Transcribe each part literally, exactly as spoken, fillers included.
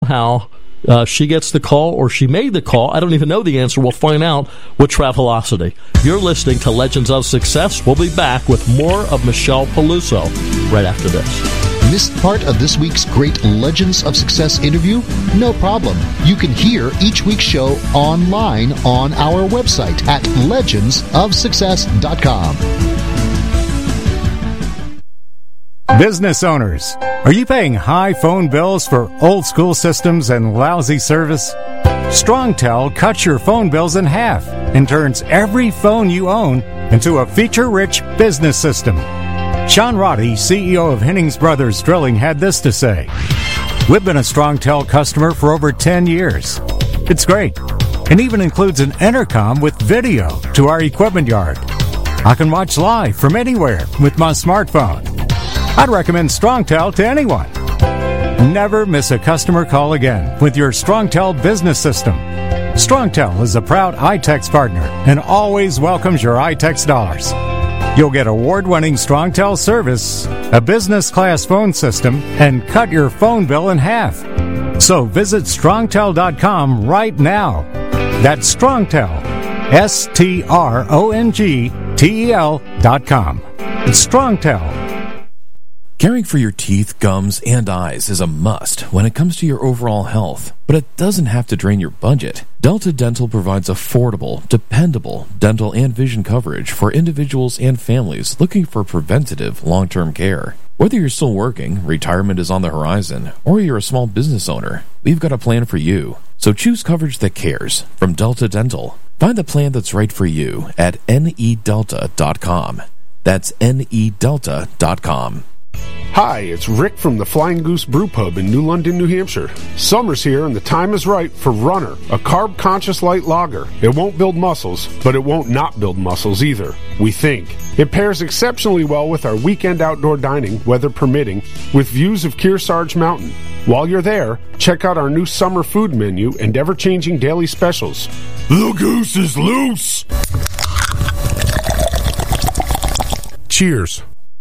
somehow uh, she gets the call, or she made the call. I don't even know the answer. We'll find out with Travelocity. You're listening to Legends of Success. We'll be back with more of Michelle Peluso right after this. Missed part of this week's great Legends of Success interview? No problem. You can hear each week's show online on our website at legends of success dot com. Business owners, are you paying high phone bills for old school systems and lousy service? StrongTel cuts your phone bills in half and turns every phone you own into a feature-rich business system. Sean Roddy, C E O of Hennings Brothers Drilling, had this to say. We've been a StrongTel customer for over ten years. It's great, and even includes an intercom with video to our equipment yard. I can watch live from anywhere with my smartphone. I'd recommend StrongTel to anyone. Never miss a customer call again with your StrongTel business system. StrongTel is a proud iTex partner and always welcomes your iTex dollars. You'll get award-winning StrongTel service, a business-class phone system, and cut your phone bill in half. So visit strongtel dot com right now. That's StrongTel, S T R O N G T E L dot com. It's StrongTel. Caring for your teeth, gums, and eyes is a must when it comes to your overall health, but it doesn't have to drain your budget. Delta Dental provides affordable, dependable dental and vision coverage for individuals and families looking for preventative long-term care. Whether you're still working, retirement is on the horizon, or you're a small business owner, we've got a plan for you. So choose coverage that cares from Delta Dental. Find the plan that's right for you at N E delta dot com. That's N E delta dot com. Hi, it's Rick from the Flying Goose Brew Pub in New London, New Hampshire. Summer's here and the time is right for Runner, a carb-conscious light lager. It won't build muscles, but it won't not build muscles either, we think. It pairs exceptionally well with our weekend outdoor dining, weather permitting, with views of Kearsarge Mountain. While you're there, check out our new summer food menu and ever-changing daily specials. The goose is loose! Cheers.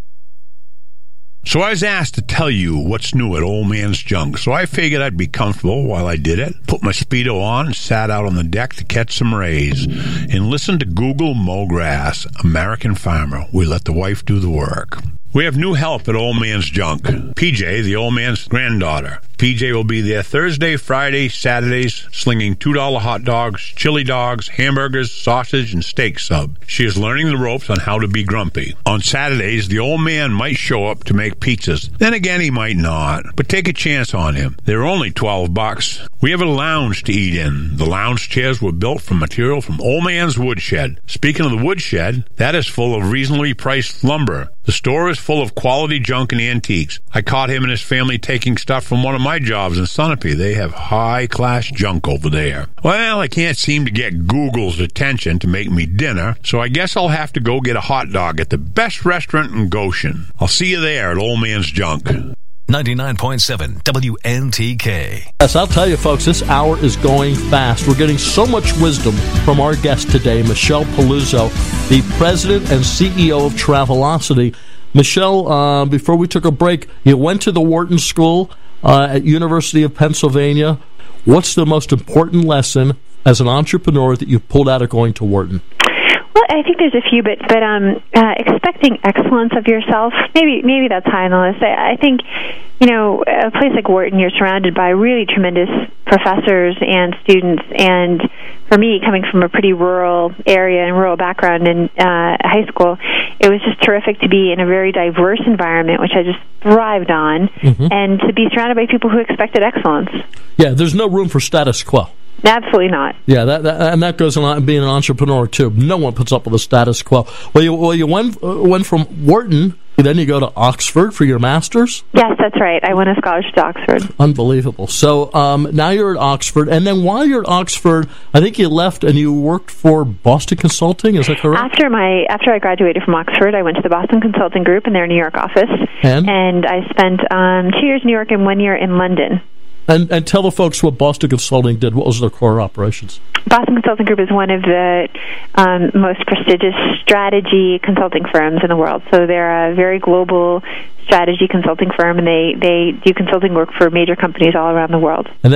So I was asked to tell you what's new at Old Man's Junk, so I figured I'd be comfortable while I did it, put my Speedo on, and sat out on the deck to catch some rays, and listen to Google Mow Grass, American Farmer. We let the wife do the work. We have new help at Old Man's Junk. P J, the old man's granddaughter. P J will be there Thursday, Friday, Saturdays, slinging two dollar hot dogs, chili dogs, hamburgers, sausage, and steak sub. She is learning the ropes on how to be grumpy. On Saturdays, the old man might show up to make pizzas. Then again, he might not. But take a chance on him. They're only twelve bucks. We have a lounge to eat in. The lounge chairs were built from material from Old Man's Woodshed. Speaking of the woodshed, that is full of reasonably priced lumber. The store is full of quality junk and antiques. I caught him and his family taking stuff from one of my jobs in Sunapee. They have high-class junk over there. Well, I can't seem to get Google's attention to make me dinner, so I guess I'll have to go get a hot dog at the best restaurant in Goshen. I'll see you there at Old Man's Junk. ninety-nine point seven W N T K. Yes, I'll tell you, folks, this hour is going fast. We're getting so much wisdom from our guest today, Michelle Peluso, the president and C E O of Travelocity. Michelle, uh, before we took a break, you went to the Wharton School uh, at University of Pennsylvania. What's the most important lesson as an entrepreneur that you pulled out of going to Wharton? Well, I think there's a few, but but um, uh, expecting excellence of yourself, maybe maybe that's high on the list. I, I think, you know, a place like Wharton, you're surrounded by really tremendous professors and students, and for me, coming from a pretty rural area and rural background in uh, high school, it was just terrific to be in a very diverse environment, which I just thrived on, mm-hmm. and to be surrounded by people who expected excellence. Yeah, there's no room for status quo. Absolutely not. Yeah, that, that and that goes on being an entrepreneur too. No one puts up with the status quo. Well, you well you went uh, went from Wharton, then you go to Oxford for your master's. Yes, that's right. I won a scholarship to Oxford. Unbelievable. So um, now you're at Oxford, and then while you're at Oxford, I think you left and you worked for Boston Consulting. Is that correct? After my after I graduated from Oxford, I went to the Boston Consulting Group in their New York office, and, and I spent um, two years in New York and one year in London. And, and tell the folks what Boston Consulting did. What was their core operations? Boston Consulting Group is one of the um, most prestigious strategy consulting firms in the world. So they're a very global strategy consulting firm, and they, they do consulting work for major companies all around the world. And